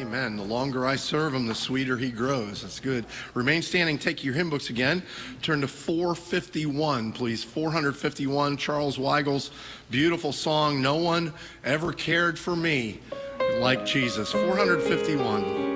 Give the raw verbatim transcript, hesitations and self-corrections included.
Amen. The longer I serve him, the sweeter he grows. That's good. Remain standing. Take your hymn books again. Turn to four fifty-one, please. four fifty-one, Charles Weigel's beautiful song, No One Ever Cared for Me Like Jesus. four fifty-one.